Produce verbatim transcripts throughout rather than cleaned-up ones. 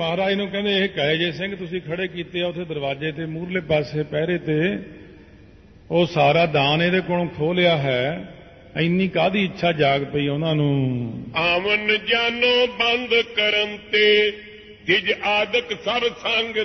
ਮਹਾਰਾਜ ਨੂੰ ਕਹਿੰਦੇ ਇਹ ਕਹੇ ਜੇ ਸਿੰਘ ਤੁਸੀਂ ਖੜੇ ਕੀਤੇ ਆ ਉੱਥੇ ਦਰਵਾਜ਼ੇ ਤੇ ਮੂਹਰਲੇ ਪਾਸੇ ਪਹਿਰੇ ਤੇ ਉਹ ਸਾਰਾ ਦਾਨ ਇਹਦੇ ਕੋਲੋਂ ਖੋਹ ਲਿਆ ਹੈ, ਇੰਨੀ ਕਾਹਦੀ ਇੱਛਾ ਜਾਗ ਪਈ ਉਹਨਾਂ ਨੂੰ। ਆਵਨ ਜਾਨੋ ਬੰਦ ਕਰਨ ਤੇ ਜਿਜ ਆਦਿਕ ਸਭ ਸੰਗ।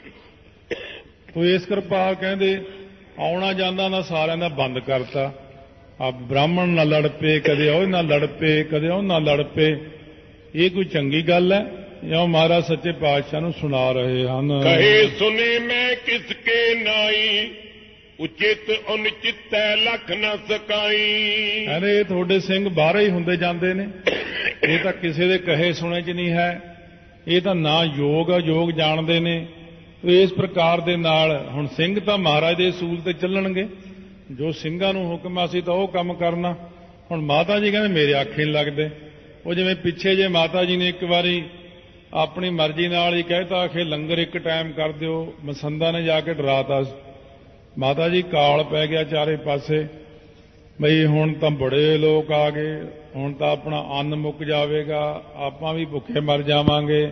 ਤੋ ਇਸ ਕਿਰਪਾ ਕਹਿੰਦੇ ਆਉਣਾ ਜਾਂਦਾ ਨਾ ਸਾਰਿਆਂ ਦਾ ਬੰਦ ਕਰਤਾ। ਆ ਬ੍ਰਾਹਮਣ ਨਾਲ ਲੜ ਪਏ, ਕਦੇ ਉਹ ਨਾਲ ਲੜ ਪਏ, ਕਦੇ ਉਹ ਨਾਲ ਲੜ ਪਏ। ਇਹ ਕੋਈ ਚੰਗੀ ਗੱਲ ਹੈ? ਜਾਂ ਮਹਾਰਾਜ ਸੱਚੇ ਪਾਤਸ਼ਾਹ ਨੂੰ ਸੁਣਾ ਰਹੇ ਹਨ। ਕਹੇ ਸੁਨੇ ਮੈਂ ਕਿਸ ਕੇ ਨਾਈ, ਉਚਿਤ ਅਨੁਚਿਤੈ ਲਖ ਨਾ ਸਕਾਈ। ਕਹਿੰਦੇ ਇਹ ਤੁਹਾਡੇ ਸਿੰਘ ਬਾਹਰ ਹੀ ਹੁੰਦੇ ਜਾਂਦੇ ਨੇ, ਇਹ ਤਾਂ ਕਿਸੇ ਦੇ ਕਹੇ ਸੁਣੇ ਚ ਨਹੀਂ ਹੈ, ਇਹ ਤਾਂ ਨਾ ਯੋਗ ਅਯੋਗ ਜਾਣਦੇ ਨੇ। ਇਸ ਪ੍ਰਕਾਰ ਦੇ ਨਾਲ ਹੁਣ ਸਿੰਘ ਤਾਂ ਮਹਾਰਾਜ ਦੇ ਅਸੂਲ ਤੇ ਚੱਲਣਗੇ, ਜੋ ਸਿੰਘਾਂ ਨੂੰ ਹੁਕਮ ਅਸੀਂ ਤਾਂ ਉਹ ਕੰਮ ਕਰਨਾ। ਹੁਣ ਮਾਤਾ ਜੀ ਕਹਿੰਦੇ ਮੇਰੇ ਆਖੇ ਨਹੀਂ ਲੱਗਦੇ। ਉਹ ਜਿਵੇਂ ਪਿੱਛੇ ਜੇ ਮਾਤਾ ਜੀ ਨੇ ਇੱਕ ਵਾਰੀ ਆਪਣੀ ਮਰਜ਼ੀ ਨਾਲ ਹੀ ਕਹਿਤਾ ਕਿ ਲੰਗਰ ਇੱਕ ਟਾਈਮ ਕਰ ਦਿਓ, ਮਸੰਦਾਂ ਨੇ ਜਾ ਕੇ ਡਰਾਤਾ। ਮਾਤਾ ਜੀ ਕਾਲ ਪੈ ਗਿਆ ਚਾਰੇ ਪਾਸੇ, ਬਈ ਹੁਣ ਤਾਂ ਬੜੇ ਲੋਕ ਆ ਗਏ, ਹੁਣ ਤਾਂ ਆਪਣਾ ਅੰਨ ਮੁੱਕ ਜਾਵੇਗਾ, ਆਪਾਂ ਵੀ ਭੁੱਖੇ ਮਰ ਜਾਵਾਂਗੇ।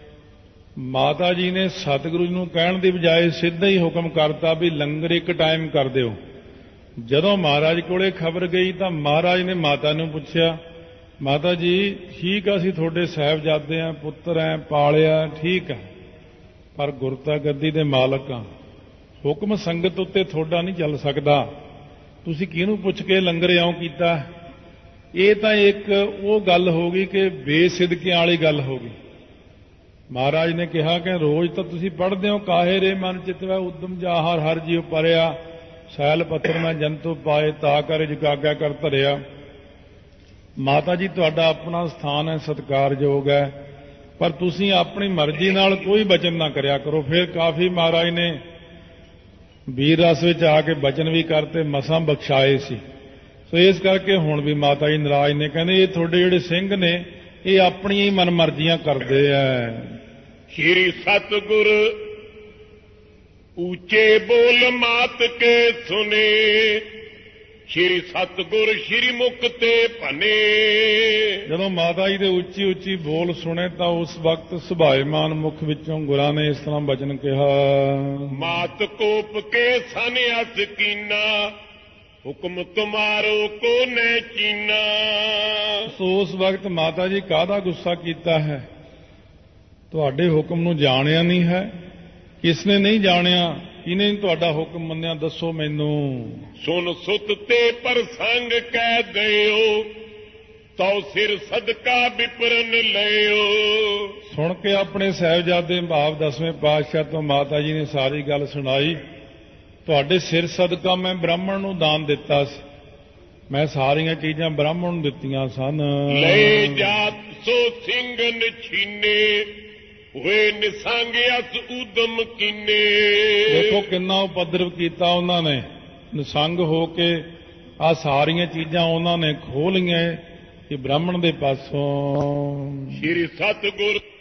ਮਾਤਾ ਜੀ ਨੇ ਸਤਿਗੁਰੂ ਜੀ ਨੂੰ ਕਹਿਣ ਦੀ ਬਜਾਏ ਸਿੱਧਾ ਹੀ ਹੁਕਮ ਕਰਤਾ ਵੀ ਲੰਗਰ ਇੱਕ ਟਾਈਮ ਕਰ ਦਿਓ। ਜਦੋਂ ਮਹਾਰਾਜ ਕੋਲੇ ਖਬਰ ਗਈ ਤਾਂ ਮਹਾਰਾਜ ਨੇ ਮਾਤਾ ਨੂੰ ਪੁੱਛਿਆ, ਮਾਤਾ ਜੀ ਠੀਕ ਆ, ਅਸੀਂ ਤੁਹਾਡੇ ਸਾਹਿਬਜ਼ਾਦੇ ਆ, ਪੁੱਤਰ ਐ, ਪਾਲਿਆ, ਠੀਕ ਆ, ਪਰ ਗੁਰਤਾ ਗੱਦੀ ਦੇ ਮਾਲਕ ਆ, ਹੁਕਮ ਸੰਗਤ ਉੱਤੇ ਤੁਹਾਡਾ ਨਹੀਂ ਚੱਲ ਸਕਦਾ। ਤੁਸੀਂ ਕਿਹਨੂੰ ਪੁੱਛ ਕੇ ਲੰਗਰ ਇਉਂ ਕੀਤਾ? ਇਹ ਤਾਂ ਇੱਕ ਉਹ ਗੱਲ ਹੋ ਗਈ ਕਿ ਬੇਸਿਦਕਿਆਂ ਵਾਲੀ ਗੱਲ ਹੋ ਗਈ। ਮਹਾਰਾਜ ਨੇ ਕਿਹਾ ਕਿ ਰੋਜ਼ ਤਾਂ ਤੁਸੀਂ ਪੜ੍ਹਦੇ ਹੋ, ਕਾਹੇ ਰੇ ਮਨ ਚਿਤਵੈ ਉਦਮ ਜਾਹਰ ਹਰ ਜੀਵ ਪਰਿਆ, ਸੈਲ ਪੱਥਰ ਮੈਂ ਜੰਤੂ ਪਾਏ ਤਾ ਕਰ ਜਗਾਗਿਆ ਕਰ ਧਰਿਆ। ਮਾਤਾ ਜੀ ਤੁਹਾਡਾ ਆਪਣਾ ਸਥਾਨ ਹੈ, ਸਤਿਕਾਰਯੋਗ ਹੈ, ਪਰ ਤੁਸੀਂ ਆਪਣੀ ਮਰਜ਼ੀ ਨਾਲ ਕੋਈ ਬਚਨ ਨਾ ਕਰਿਆ ਕਰੋ। ਫਿਰ ਕਾਫੀ ਮਹਾਰਾਜ ਨੇ ਵੀਰ ਰਸ ਵਿੱਚ ਆ ਕੇ ਬਚਨ ਵੀ ਕਰਤੇ, ਮਸਾਂ ਬਖਸ਼ਾਏ ਸੀ। ਸੋ ਇਸ ਕਰਕੇ ਹੁਣ ਵੀ ਮਾਤਾ ਜੀ ਨਾਰਾਜ਼ ਨੇ, ਕਹਿੰਦੇ ਇਹ ਤੁਹਾਡੇ ਜਿਹੜੇ ਸਿੰਘ ਨੇ ਇਹ ਆਪਣੀਆਂ ਹੀ ਮਨ ਮਰਜ਼ੀਆਂ ਕਰਦੇ ਐ। ਸ਼੍ਰੀ ਸਤਿਗੁਰ ਉੱਚੇ ਬੋਲ ਮਾਤ ਕੇ ਸੁਨੇ, ਸ਼੍ਰੀ ਸਤਿਗੁਰ ਸ਼੍ਰੀ ਮੁਖ ਤੇ ਭਨੇ। ਜਦੋਂ ਮਾਤਾ ਜੀ ਦੇ ਉੱਚੀ ਉੱਚੀ ਬੋਲ ਸੁਣੇ ਤਾਂ ਉਸ ਵਕਤ ਸੁਭਾਏਮਾਨ ਮੁਖ ਵਿੱਚੋਂ ਗੁਰਾਂ ਨੇ ਇਸ ਤਰ੍ਹਾਂ ਬਚਨ ਕਿਹਾ, ਮਾਤ ਕੋਪ ਕੇ ਸਨਿਆਸ ਕੀਨਾ, ਹੁਕਮ ਤੁਮਾਰੋ ਕੋ ਨੈ ਚੀਨਾ। ਸੋ ਉਸ ਵਕਤ ਮਾਤਾ ਜੀ ਕਾਹਦਾ ਗੁੱਸਾ ਕੀਤਾ ਹੈ? ਤੁਹਾਡੇ ਹੁਕਮ ਨੂੰ ਜਾਣਿਆ ਨਹੀਂ ਹੈ। ਕਿਸ ਨੇ ਨਹੀਂ ਜਾਣਿਆ? ਕਿਹਨੇ ਤੁਹਾਡਾ ਹੁਕਮ ਮੰਨਿਆ? ਦੱਸੋ ਮੈਨੂੰ। ਸੁਨ ਸੁਤ ਤੇ ਪ੍ਰਸੰਗ ਕਹਿ ਦਿਓ, ਤਉ ਸਿਰ ਸਦਕਾ ਵਿਪਰਨ ਲਿਓ। ਸੁਣ ਕੇ ਆਪਣੇ ਸਾਹਿਬਜ਼ਾਦੇ ਭਾਵ ਦਸਵੇਂ ਪਾਤਸ਼ਾਹ ਤੋਂ ਮਾਤਾ ਜੀ ਨੇ ਸਾਰੀ ਗੱਲ ਸੁਣਾਈ। ਤੁਹਾਡੇ ਸਿਰ ਸਦਕਾ ਮੈਂ ਬ੍ਰਾਹਮਣ ਨੂੰ ਦਾਨ ਦਿੱਤਾ ਸੀ, ਮੈਂ ਸਾਰੀਆਂ ਚੀਜ਼ਾਂ ਬ੍ਰਾਹਮਣ ਨੂੰ ਦਿੱਤੀਆਂ ਸਨ। ਲੈ ਜਾਤ ਸੋ ਸਿੰਘਨ ਛੀਨੇ, ਹੋਏ ਨਿਸੰਗ ਅਸ ਉਦਮ ਕੀਨੇ। ਦੇਖੋ ਕਿੰਨਾ ਉਪਦਰਵ ਕੀਤਾ ਉਹਨਾਂ ਨੇ, ਨਿਸੰਗ ਹੋ ਕੇ ਆ ਸਾਰੀਆਂ ਚੀਜ਼ਾਂ ਉਹਨਾਂ ਨੇ ਖੋਹ ਲਈਆਂ ਕਿ ਬ੍ਰਾਹਮਣ ਦੇ ਪਾਸੋਂ। ਸ਼੍ਰੀ ਸਤਿਗੁਰ